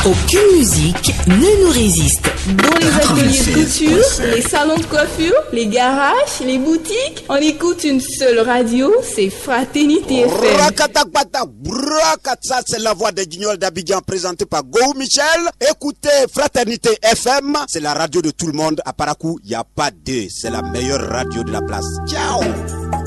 Aucune musique ne nous résiste. Dans les ateliers de couture, les salons de coiffure, les garages, les boutiques, on écoute une seule radio, c'est Fraternité FM. C'est la voix des Guignols d'Abidjan présentée par Go Michel. Écoutez Fraternité FM, c'est la radio de tout le monde. À Parakou, il n'y a pas deux. C'est la meilleure radio de la place. Ciao!